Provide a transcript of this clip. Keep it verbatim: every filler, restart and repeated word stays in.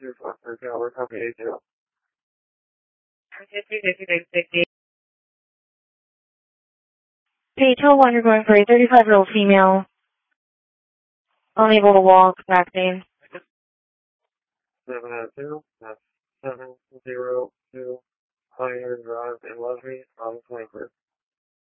two Foster Tower, copy eight zero. Pay two oh one, you're going for a thirty-five-year-old female. Unable to walk, back pain. seven oh two, uh,